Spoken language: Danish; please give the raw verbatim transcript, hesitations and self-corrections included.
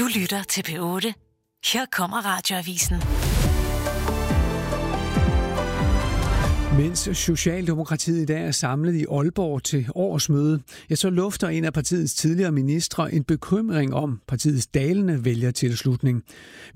Du lytter til P otte. Her kommer Radioavisen. Mens Socialdemokratiet i dag er samlet i Aalborg til årsmøde, ja, så lufter en af partiets tidligere ministre en bekymring om partiets dalende vælgertilslutning.